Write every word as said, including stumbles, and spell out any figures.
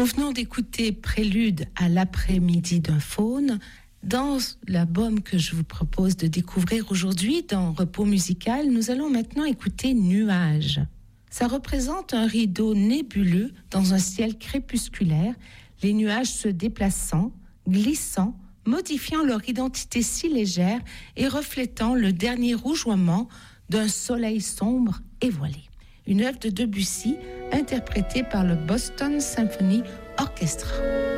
Nous venons d'écouter Prélude à l'après-midi d'un faune dans l'album que je vous propose de découvrir aujourd'hui dans Repos musical. Nous allons maintenant écouter Nuages. Ça représente un rideau nébuleux dans un ciel crépusculaire, les nuages se déplaçant, glissant, modifiant leur identité si légère et reflétant le dernier rougeoiement d'un soleil sombre et voilé. Une œuvre de Debussy interprétée par le Boston Symphony Orchestra.